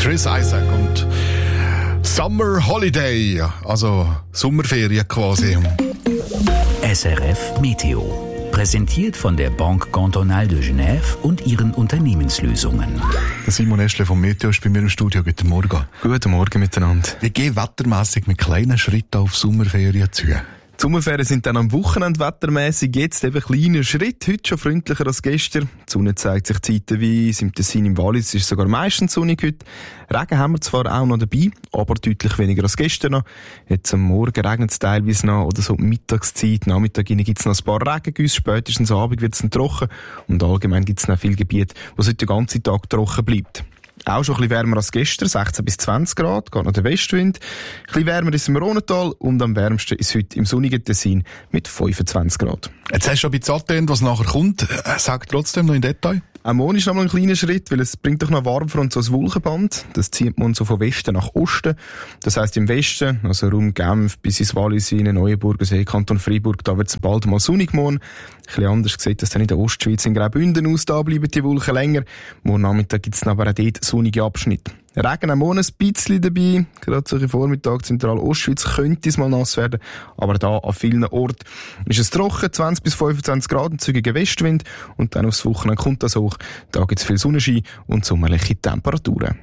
Chris Isaak und Summer Holiday, also Sommerferien quasi. SRF Meteo. Präsentiert von der Banque Cantonale de Genève und ihren Unternehmenslösungen. Simon Eschle vom Meteo ist bei mir im Studio. Guten Morgen. Guten Morgen miteinander. Wie geht wettermässig mit kleinen Schritten auf Sommerferien zu? Die Sommerferien sind dann am Wochenende wettermässig jetzt eben kleiner Schritt, heute schon freundlicher als gestern. Die Sonne zeigt sich zeitweise, im Tessin, im Wallis ist sogar meistens sonnig heute. Regen haben wir zwar auch noch dabei, aber deutlich weniger als gestern noch. Jetzt am Morgen regnet es teilweise noch, oder so Mittagszeit, Nachmittag gibt es noch ein paar Regengüsse, spätestens am Abend wird es dann trocken und allgemein gibt es noch viele Gebiete, wo es heute den ganzen Tag trocken bleibt. Auch schon ein bisschen wärmer als gestern, 16 bis 20 Grad, geht noch der Westwind. Ein bisschen wärmer ist im Rhônetal und am wärmsten ist heute im sonnigen Tessin mit 25 Grad. Jetzt hast du schon ein bisschen angetönt, was nachher kommt. Sag trotzdem noch in Detail. Am Morgen ist noch mal ein kleiner Schritt, weil es bringt doch noch Warmfront so ein Wolkenband. Das zieht man so von Westen nach Osten. Das heisst im Westen, also Raum Genf bis ins Wallis, Neuenburger See, Kanton Freiburg, da wird es bald mal sonnig morgen. Ein bisschen anders sieht das dann in der Ostschweiz in Graubünden aus, da bleiben die Wolken länger. Morgen Nachmittag gibt es aber auch dort sonnige Abschnitte. Regen am Morgen ein bisschen dabei, gerade solche Vormittag, Zentral-Ostschweiz könnte es mal nass werden, aber da an vielen Orten ist es trocken, 20 bis 25 Grad, ein zügiger Westwind und dann aufs Wochenende kommt das hoch. Da gibt es viel Sonnenschein und sommerliche Temperaturen.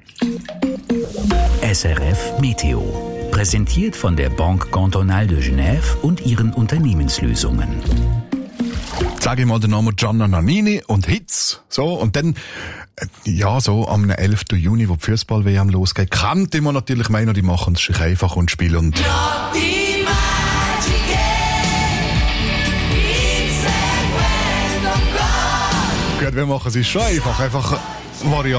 SRF Meteo. Präsentiert von der Banque Cantonale de Genève und ihren Unternehmenslösungen. Sag ich mal den Namen Gianna Nannini und Hits. So, und dann, so am 11. Juni, wo die Fußball-WM losgeht, könnte man natürlich meinen, die machen es sich einfach und spielen und... Gut, wir machen es schon einfach Variante.